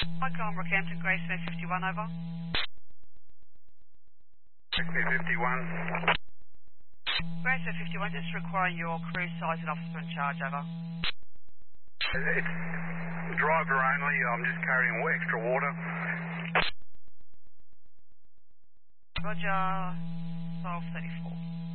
Hi, Carl Rockhampton, Grace Smith 51, over. 51. Grace Smith 51, just requiring your crew size and officer in charge, over. It's driver only. I'm just carrying extra water. Roger, 1234.